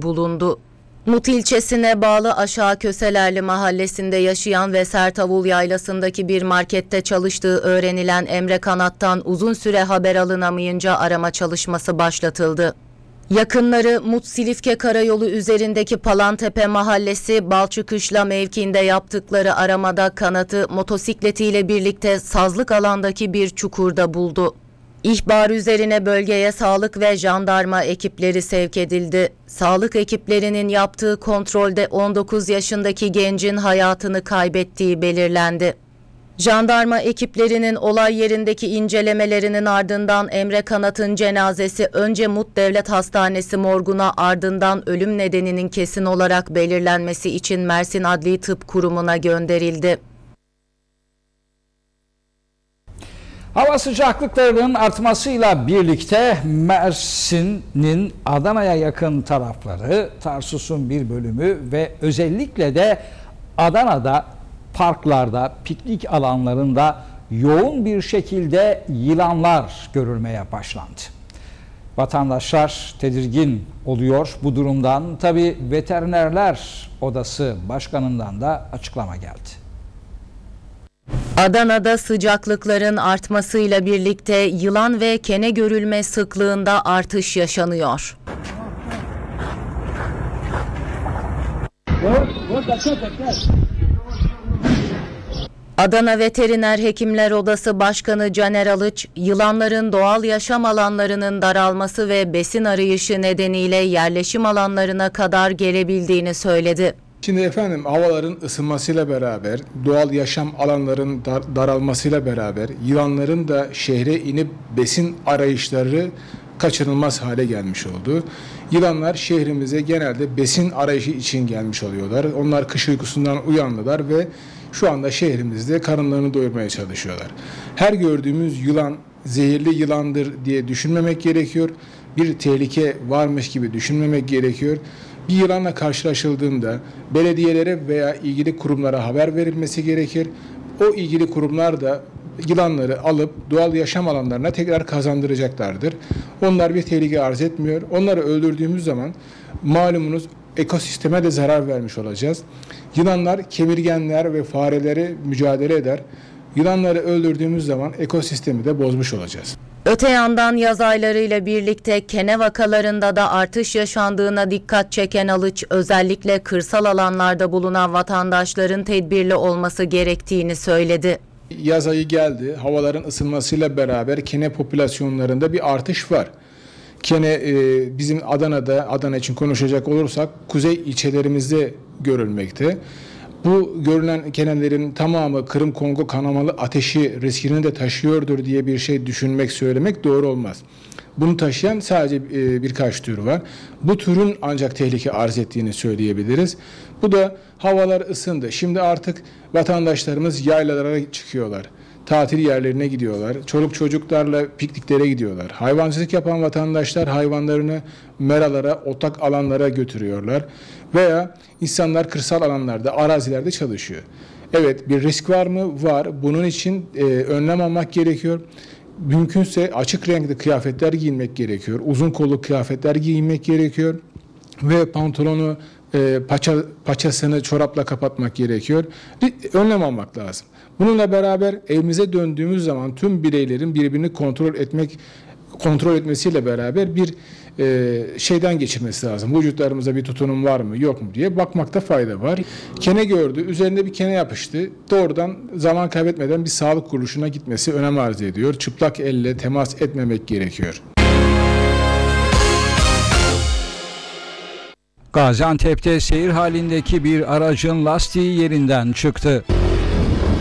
bulundu. Mut ilçesine bağlı Aşağı Köselerli mahallesinde yaşayan ve Sertavul Yaylası'ndaki bir markette çalıştığı öğrenilen Emre Kanat'tan uzun süre haber alınamayınca arama çalışması başlatıldı. Yakınları Mut Silifke Karayolu üzerindeki Palantepe Mahallesi Balçıkışla mevkiinde yaptıkları aramada Kanat'ı motosikletiyle birlikte sazlık alandaki bir çukurda buldu. İhbar üzerine bölgeye sağlık ve jandarma ekipleri sevk edildi. Sağlık ekiplerinin yaptığı kontrolde 19 yaşındaki gencin hayatını kaybettiği belirlendi. Jandarma ekiplerinin olay yerindeki incelemelerinin ardından Emre Kanat'ın cenazesi önce Mut Devlet Hastanesi morguna, ardından ölüm nedeninin kesin olarak belirlenmesi için Mersin Adli Tıp Kurumu'na gönderildi. Hava sıcaklıklarının artmasıyla birlikte Mersin'in Adana'ya yakın tarafları, Tarsus'un bir bölümü ve özellikle de Adana'da parklarda, piknik alanlarında yoğun bir şekilde yılanlar görülmeye başlandı. Vatandaşlar tedirgin oluyor bu durumdan. Tabii Veterinerler Odası Başkanı'ndan da açıklama geldi. Adana'da sıcaklıkların artmasıyla birlikte yılan ve kene görülme sıklığında artış yaşanıyor. Adana Veteriner Hekimler Odası Başkanı Caner Alıç, yılanların doğal yaşam alanlarının daralması ve besin arayışı nedeniyle yerleşim alanlarına kadar gelebildiğini söyledi. Şimdi efendim, havaların ısınmasıyla beraber, doğal yaşam alanlarının daralmasıyla beraber yılanların da şehre inip besin arayışları kaçınılmaz hale gelmiş oldu. Yılanlar şehrimize genelde besin arayışı için gelmiş oluyorlar. Onlar kış uykusundan uyandılar ve şu anda şehrimizde karınlarını doyurmaya çalışıyorlar. Her gördüğümüz yılan zehirli yılandır diye düşünmemek gerekiyor. Bir tehlike varmış gibi düşünmemek gerekiyor. Bir yılanla karşılaşıldığında belediyelere veya ilgili kurumlara haber verilmesi gerekir. O ilgili kurumlar da yılanları alıp doğal yaşam alanlarına tekrar kazandıracaklardır. Onlar bir tehlike arz etmiyor. Onları öldürdüğümüz zaman malumunuz ekosisteme de zarar vermiş olacağız. Yılanlar kemirgenler ve fareleri mücadele eder. Yılanları öldürdüğümüz zaman ekosistemi de bozmuş olacağız. Öte yandan yaz aylarıyla birlikte kene vakalarında da artış yaşandığına dikkat çeken Alıç, özellikle kırsal alanlarda bulunan vatandaşların tedbirli olması gerektiğini söyledi. Yaz ayı geldi. Havaların ısınmasıyla beraber kene popülasyonlarında bir artış var. Kene bizim Adana'da, Adana için konuşacak olursak kuzey ilçelerimizde görülmekte. Bu görülen kenelerin tamamı Kırım Kongo kanamalı ateşi riskini de taşıyordur diye bir şey düşünmek, söylemek doğru olmaz. Bunu taşıyan sadece birkaç tür var. Bu türün ancak tehlike arz ettiğini söyleyebiliriz. Bu da havalar ısındı. Şimdi artık vatandaşlarımız yaylalara çıkıyorlar. Tatil yerlerine gidiyorlar. Çoluk çocuklarla pikniklere gidiyorlar. Hayvancılık yapan vatandaşlar hayvanlarını meralara, otlak alanlara götürüyorlar. Veya insanlar kırsal alanlarda, arazilerde çalışıyor. Evet, bir risk var mı? Var. Bunun için önlem almak gerekiyor. Mümkünse açık renkli kıyafetler giymek gerekiyor. Uzun kollu kıyafetler giymek gerekiyor. Ve pantolonu, paçasını çorapla kapatmak gerekiyor. Önlem almak lazım. Bununla beraber evimize döndüğümüz zaman tüm bireylerin birbirini kontrol etmesiyle beraber bir şeyden geçirmesi lazım. Vücutlarımızda bir tutunum var mı yok mu diye bakmakta fayda var. Kene gördü, üzerinde bir kene yapıştı. Doğrudan zaman kaybetmeden bir sağlık kuruluşuna gitmesi önem arz ediyor. Çıplak elle temas etmemek gerekiyor. Gaziantep'te seyir halindeki bir aracın lastiği yerinden çıktı.